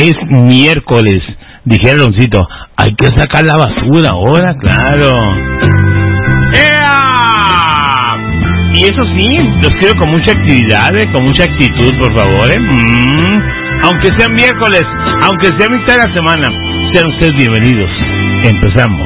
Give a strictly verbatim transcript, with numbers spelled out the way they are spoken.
es miércoles. Dijera Loncito, hay que sacar la basura ahora, claro. ¡Ea! Y eso sí, los quiero con mucha actividad, eh, con mucha actitud, por favor, ¿eh? Mm. Aunque sea miércoles, aunque sea mitad de la semana, sean ustedes bienvenidos. Empezamos.